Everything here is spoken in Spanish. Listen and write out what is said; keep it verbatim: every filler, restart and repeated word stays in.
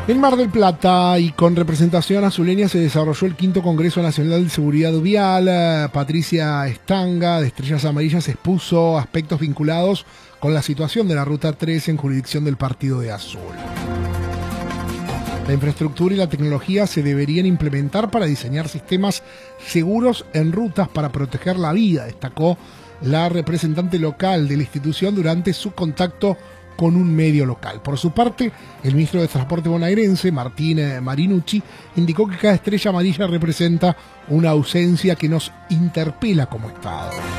En Mar del Plata y con representación azuleña se desarrolló el quinto Congreso Nacional de Seguridad Vial. Patricia Estanga, de Estrellas Amarillas, expuso aspectos vinculados con la situación de la Ruta tres en jurisdicción del Partido de Azul. La infraestructura y la tecnología se deberían implementar para diseñar sistemas seguros en rutas para proteger la vida, destacó la representante local de la institución durante su contacto con un medio local. Por su parte, el ministro de Transporte bonaerense, Martín Marinucci, indicó que cada estrella amarilla representa una ausencia que nos interpela como Estado.